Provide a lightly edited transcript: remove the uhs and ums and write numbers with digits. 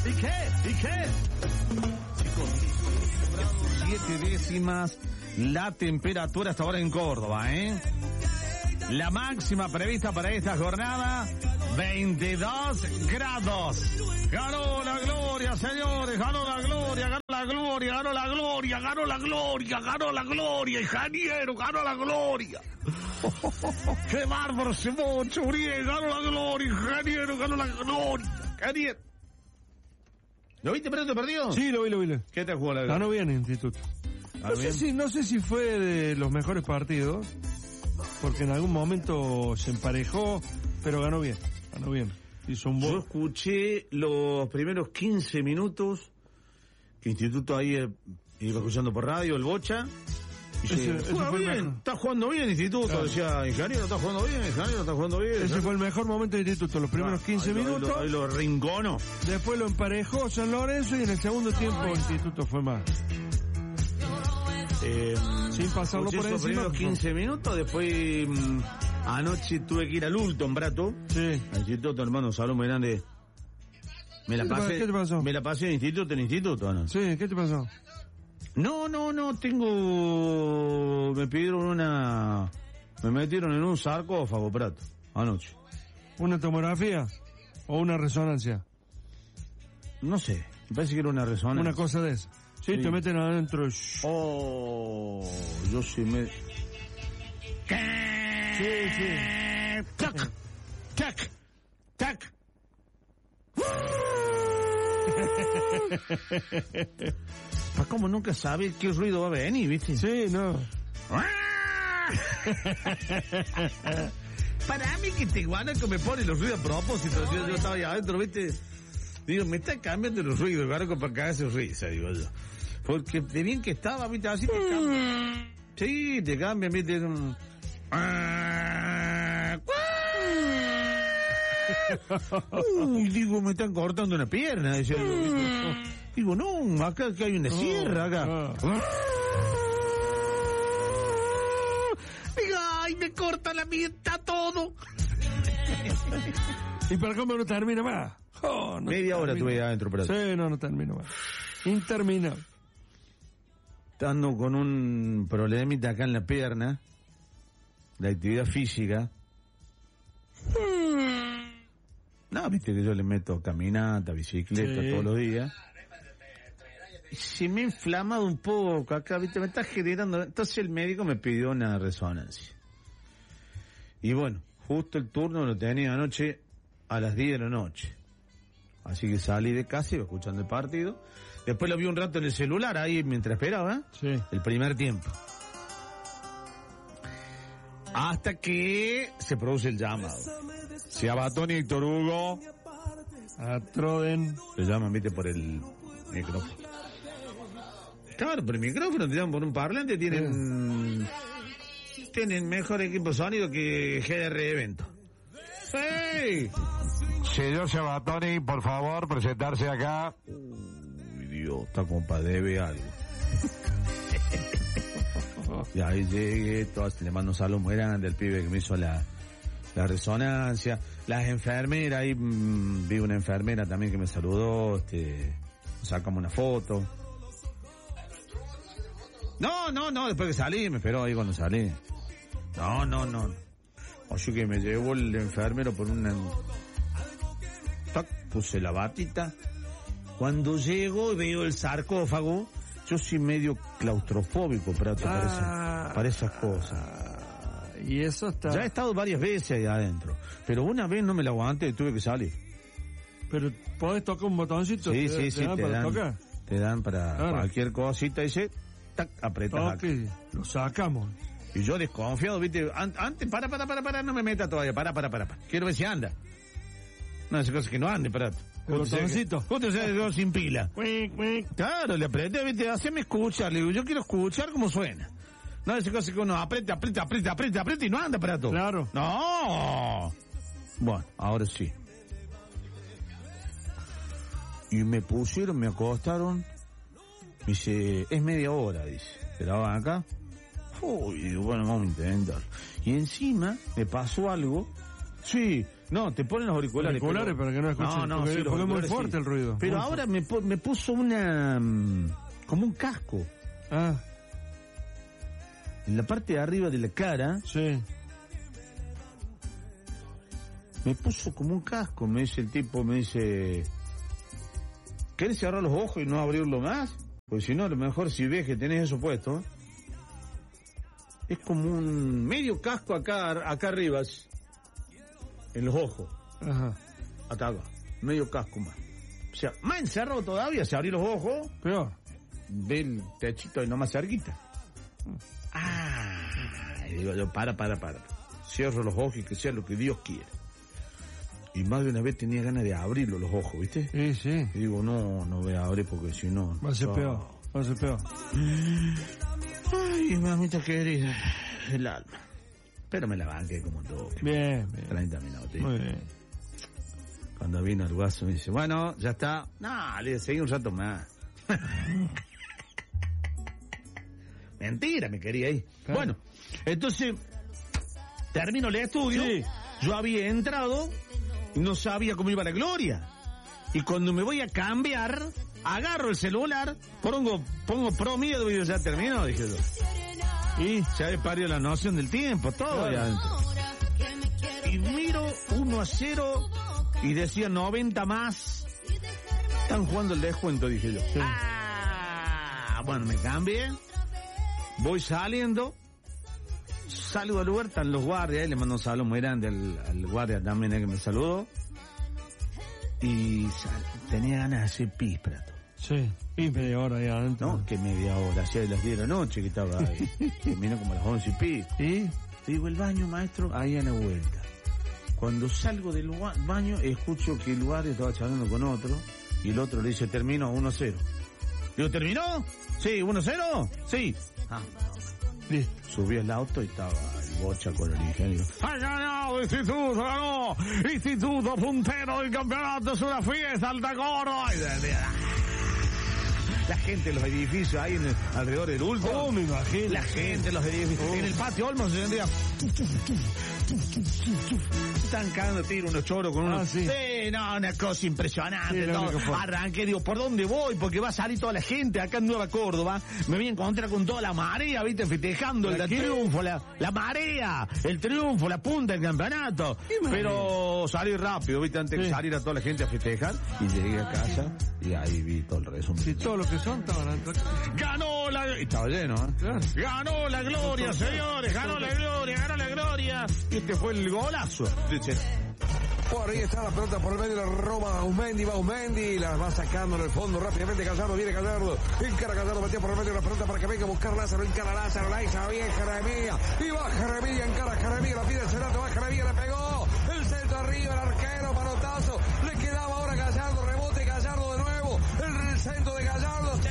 ¿Y qué? Chicos, 7 décimas la temperatura hasta ahora en Córdoba, ¿eh? La máxima prevista para esta jornada, 22 grados. Ganó la gloria, señores, ganó la gloria, ingeniero, ganó la gloria. ¡Qué bárbaro ese mocho, Uriel! ¡Ganó la gloria, ingeniero, ganó la gloria! ¡Ingeniero! ¿Lo viste, pero te perdió? Sí, lo vi. ¿Qué te jugó la gloria? Ganó bien el Instituto. No sé si fue de los mejores partidos, porque en algún momento se emparejó, pero ganó bien. Hizo un Yo escuché los primeros 15 minutos que Instituto ahí iba escuchando por radio, el Bocha. Ese fue bien, está jugando bien Instituto, claro. Decía, ingeniero está jugando bien. Ese fue el mejor momento del Instituto, los primeros 15 minutos. Ahí lo rinconó. Después lo emparejó San Lorenzo y en el segundo tiempo el Instituto fue más. Sin pasarlo por encima. Los primeros 15 minutos, después anoche tuve que ir al Ulton, Brato. Sí. Al Instituto, hermano, salón muy grande. ¿Qué te pasó? Me la pasé en instituto, ¿no? Sí, ¿qué te pasó? No, me metieron en un sarcófago, Prato, anoche. ¿Una tomografía o una resonancia? No sé, me parece que era una resonancia. Una cosa de esa. Sí, te meten adentro. Oh, yo sí me... Sí. ¡Tac! ¿Cómo nunca sabe qué ruido va a venir, viste? Sí, no. Para mí que te guanaco me pone los ruidos a propósito. Yo estaba ahí adentro, viste. Digo, me está cambiando los ruidos, el guanaco para cagarse risa, digo yo. Porque de bien que estaba, viste, así te cambia. Sí, te cambia, viste. Digo, me están cortando una pierna, decía yo. Digo, no, acá que hay una sierra, acá. Digo, ay, me corta la mitad todo. ¿Y para cómo no termina más? Media hora tuve adentro, pero... Sí, no termino más. Interminable. Estando con un problemita acá en la pierna, de actividad física. No, viste que yo le meto caminata, bicicleta todos los días. Se me ha inflamado un poco acá, viste, me está generando... Entonces el médico me pidió una resonancia. Y bueno, justo el turno lo tenía anoche a las 10 de la noche. Así que salí de casa, iba escuchando el partido. Después lo vi un rato en el celular ahí mientras esperaba, el primer tiempo. Hasta que se produce el llamado. Si a Batón y Héctor Hugo, a Troden, le llaman, viste, por el micrófono. Claro, por el micrófono te llaman por un parlante, tienen mejor equipo sonido que GR Evento. ¡Sí! Señor Sabatoni, por favor, presentarse acá. Uy, Dios, está compa, debe algo. Y ahí llegué, le mando un saludo muy grande al pibe que me hizo la resonancia. Las enfermeras, ahí vi una enfermera también que me saludó, sacamos una foto. No, después que salí, me esperó ahí cuando salí. No. Oye, que me llevó el enfermero por una... Puse la batita. Cuando llego y veo el sarcófago, yo soy medio claustrofóbico, Prato, para esas cosas. Y eso está... Ya he estado varias veces ahí adentro, pero una vez no me la aguanté y tuve que salir. Pero podés tocar un botoncito. Sí, te dan para cualquier cosita y tac, apretas acá. Lo sacamos. Y yo desconfiado, viste, antes, para, no me meta todavía, para. Quiero ver si anda. No, esa cosa que no ande, Prato. El botoncito. Justo se quedó sin pila. Claro, le apreté, viste, haceme escuchar, le digo, yo quiero escuchar cómo suena. No, esa cosa que uno aprieta y no anda, Prato. Claro. No. Bueno, ahora sí. Y me acostaron. Dice, es media hora, dice. ¿Esperaban acá? Uy, bueno, vamos a intentar. Y encima me pasó algo. Sí, no, te ponen los auriculares. Para que no escuchen. No, porque es muy fuerte sí. el ruido. Pero ahora me puso como un casco. Ah. En la parte de arriba de la cara. Sí. Me puso como un casco, me dice el tipo, ¿querés cerrar los ojos y no abrirlo más? Porque si no, a lo mejor si ves que tenés eso puesto, es como un medio casco acá arriba, en los ojos. Ajá. Hasta acá, medio casco más. O sea, más encerrado todavía, se abrió los ojos, peor. Ve el techito y nomás cerquita. Y digo yo, para. Cierro los ojos y que sea lo que Dios quiere. Y más de una vez tenía ganas de abrirlo los ojos, ¿viste? Sí. Y digo, no voy a abrir porque si no... Va a ser peor. Ay, mamita querida, el alma. Pero me la banqué como un toque. Bien. 30 minutos. Muy bien. Cuando vino el guaso me dice, bueno, ya está. No, le seguí un rato más. Mentira, me quería ir. Claro. Bueno, entonces, termino el estudio. Sí. Yo había entrado... No sabía cómo iba la gloria. Y cuando me voy a cambiar, agarro el celular, pongo promedio y ya terminó, dije yo. Y se había perdido la noción del tiempo, todo allá adentro. Y miro 1-0 y decía 90 más. Están jugando el descuento, dije yo. Sí. Bueno, me cambié. Voy saliendo. Salgo al lugar, están los guardias, le mando un saludo muy grande al guardia también que me saludó. Y tenía ganas de hacer pis, Prato. Sí, y media hora ahí adentro. No, que media hora, hacia las 10 de la noche que estaba ahí. Terminó como a las 11 y pico. ¿Y? Digo, el baño, maestro, ahí a la vuelta. Cuando salgo del baño, escucho que el guardia estaba charlando con otro, y el otro le dice, termino 1-0. Digo, ¿terminó? Sí, 1-0, sí. Listo. Subí al auto y estaba el Bocha con el ingeniero. ¡Ha ganado Instituto! ¡Ganó! Instituto puntero del campeonato, es una fiesta, Altacorro. La gente en los edificios ahí alrededor del Ultra. Oh, me imagino. La gente en los edificios. En el patio Olmos se sentía... Están cagando tiro unos choros con unos... Sí, no, una cosa impresionante. Sí, todo. Arranqué, digo, ¿por dónde voy? Porque va a salir toda la gente acá en Nueva Córdoba. Me voy a encontrar con toda la marea, ¿viste? Festejando el triunfo, la marea, el triunfo, la punta del campeonato. Pero salí rápido, ¿viste? Antes de salir a toda la gente a festejar. Y llegué a casa y ahí vi todo el resumen. Sí, todo lo que son estaban... ¡Ganó la... Y estaba lleno, ¿eh? Claro. ¡Ganó la gloria, señores! ¡Ganó la gloria! Y este fue el golazo. Por ahí está la pelota por el medio, la roba Aumendi, la va sacando en el fondo rápidamente. Gallardo, viene Gallardo, encara Gallardo, metió por el medio la pelota para que venga a buscar Lázaro, encara Lázaro, la hizo bien Jeremía, y va Jeremía, encara Jeremía, la pide el Cerato, va Jeremía, le pegó, el centro arriba, el arquero para